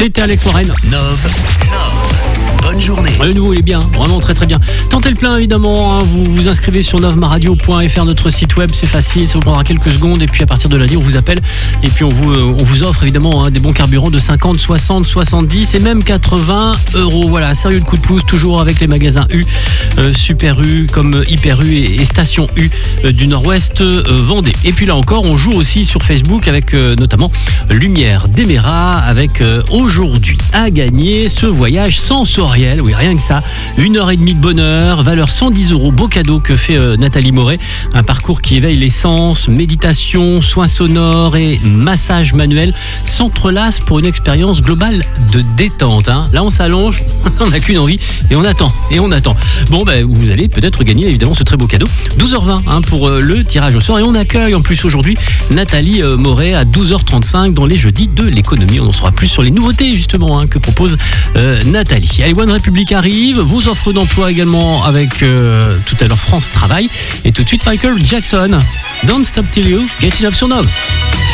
C'était Alex Morel. Nove. Bonne journée. Le nouveau, il est bien, vraiment très très bien. Tentez le plein évidemment, hein. Vous vous inscrivez sur novemaradio.fr, notre site web, c'est facile, ça vous prendra quelques secondes et puis à partir de lundi on vous appelle et puis on vous offre évidemment des bons carburants de 50, 60, 70 et même 80 €. Voilà, sérieux de coup de pouce, toujours avec les magasins U, Super U comme Hyper U et Station U du Nord-Ouest Vendée. Et puis là encore, on joue aussi sur Facebook avec notamment Lumière d'Emera avec aujourd'hui à gagner ce voyage sensoriel. Oui, rien que ça. 1h30 de bonheur, valeur 110 €. Beau cadeau que fait Nathalie Moret. Un parcours qui éveille les sens, méditation, soins sonores et massage manuel s'entrelacent pour une expérience globale de détente. Hein. Là, on s'allonge, on n'a qu'une envie et on attend. Bon, vous allez peut-être gagner évidemment ce très beau cadeau. 12h20 pour le tirage au sort. Et on accueille en plus aujourd'hui Nathalie Moret à 12h35 dans les jeudis de l'économie. On en saura plus sur les nouveautés justement que propose Nathalie. Allez, One République arrive, vos offres d'emploi également avec tout à l'heure France Travail et tout de suite Michael Jackson. Don't Stop Till You Get Enough sur Nove.